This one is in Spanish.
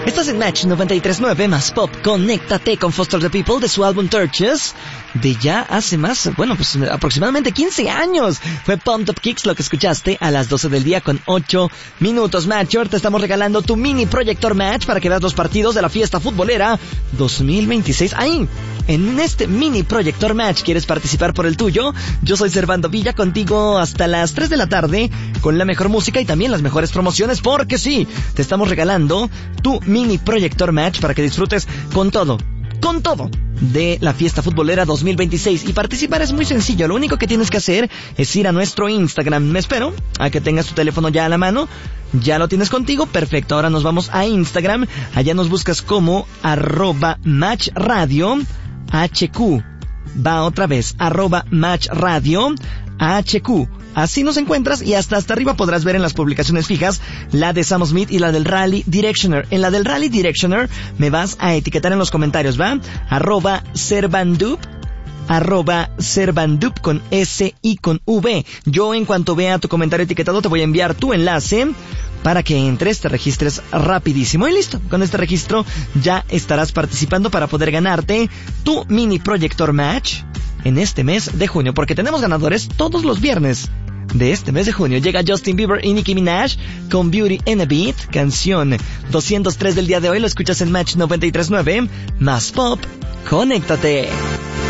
Estás en Match 93.9 más Pop. Conéctate con Foster the People de su álbum Torches de ya hace aproximadamente 15 años. Fue Pumped Up Kicks lo que escuchaste a las 12 del día con 8 minutos. Matcher, te estamos regalando tu mini proyector Match para que veas los partidos de la fiesta futbolera 2026. Ahí, en este mini proyector Match, ¿quieres participar por el tuyo? Yo soy Servando Villa, contigo hasta las 3 de la tarde con la mejor música y también las mejores promociones, porque sí, te estamos regalando tu mini proyector Match para que disfrutes con todo de la fiesta futbolera 2026. Y participar es muy sencillo, lo único que tienes que hacer es ir a nuestro Instagram. Me espero a que tengas tu teléfono ya a la mano. ¿Ya lo tienes contigo? Perfecto, ahora nos vamos a Instagram. Allá nos buscas como @matchradio HQ. Va otra vez, @matchradio HQ. Así nos encuentras y hasta arriba podrás ver en las publicaciones fijas la de Sam Smith y la del Rally Directioner. En la del Rally Directioner me vas a etiquetar en los comentarios, ¿va? @Servandup con S y con V. Yo en cuanto vea tu comentario etiquetado te voy a enviar tu enlace para que entres, te registres rapidísimo y listo. Con este registro ya estarás participando para poder ganarte tu mini proyector Match en este mes de junio, porque tenemos ganadores todos los viernes de este mes de junio. Llega Justin Bieber y Nicki Minaj con Beauty and a Beat, canción 203 del día de hoy. Lo escuchas en Match 93.9 más Pop. Conéctate.